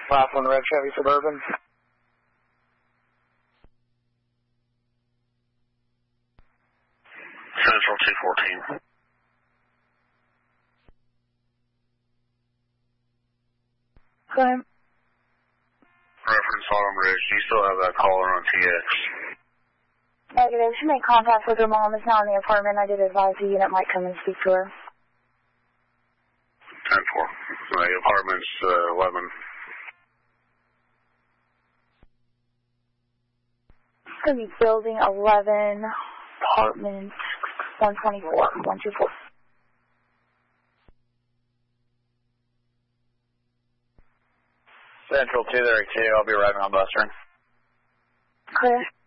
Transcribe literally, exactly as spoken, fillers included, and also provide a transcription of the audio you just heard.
Class one red Chevy Suburban. Central two fourteen. Okay. Reference Autumn Ridge. Do you still have that caller on T X? Negative. She made contact with her mom. It's not in the apartment. I did advise the unit might come and speak to her. ten four. Uh, the apartment's uh, eleven. It's going to be building eleven, apartment one twenty-four, one two four. Central two thirty-two. I'll be arriving on Buster. Clear.